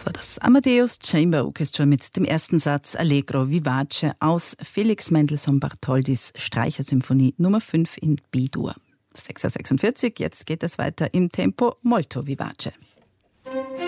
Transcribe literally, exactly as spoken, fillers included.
Das war das Amadeus Chamber Orchestra mit dem ersten Satz Allegro Vivace aus Felix Mendelssohn Bartholdys Streichersymphonie Nummer fünf in B-Dur. sechs Uhr sechsundvierzig, jetzt geht es weiter im Tempo Molto Vivace.